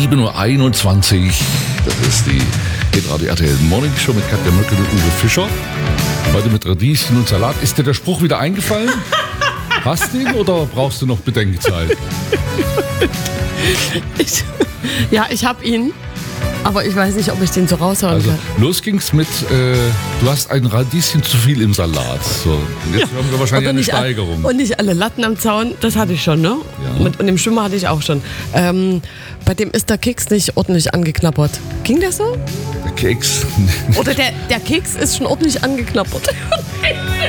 7.21 Uhr. Das ist die Hitradio RTL Morning Show mit Katja Möckel und Uwe Fischer. Heute mit Radieschen und Salat. Ist dir der Spruch wieder eingefallen? Hast du ihn oder brauchst du noch Bedenkzeit? Ich habe ihn. Aber ich weiß nicht, ob ich den so raushauen kann. Los ging's mit, du hast ein Radieschen zu viel im Salat. So, jetzt haben wir wahrscheinlich eine Steigerung. Und nicht alle Latten am Zaun, das hatte ich schon, ne? Ja. Und im Schwimmer hatte ich auch schon. Bei dem ist der Keks nicht ordentlich angeknabbert. Ging das so? Der Keks. Oder der Keks ist schon ordentlich angeknabbert.